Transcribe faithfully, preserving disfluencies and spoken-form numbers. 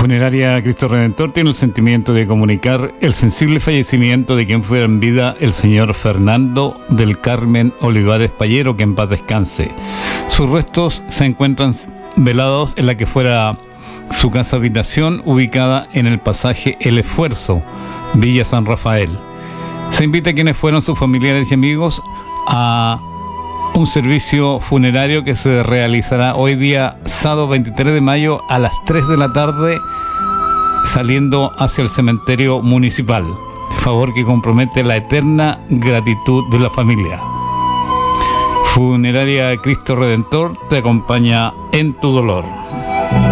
Funeraria Cristo Redentor tiene el sentimiento de comunicar el sensible fallecimiento de quien fuera en vida el señor Fernando del Carmen Olivares Pallero, que en paz descanse. Sus restos se encuentran velados en la que fuera su casa habitación, ubicada en el pasaje El Esfuerzo, Villa San Rafael. Se invita a quienes fueron sus familiares y amigos a un servicio funerario que se realizará hoy día, sábado veintitrés de mayo, a las tres de la tarde, saliendo hacia el cementerio municipal. Favor que compromete la eterna gratitud de la familia. Funeraria Cristo Redentor te acompaña en tu dolor.